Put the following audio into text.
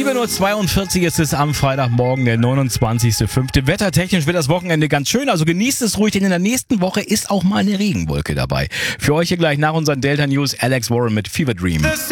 7:42 Uhr ist es am Freitagmorgen, der 29.05. Wettertechnisch wird das Wochenende ganz schön, also genießt es ruhig, denn in der nächsten Woche ist auch mal eine Regenwolke dabei. Für euch hier gleich nach unseren Delta News Alex Warren mit Fever Dream.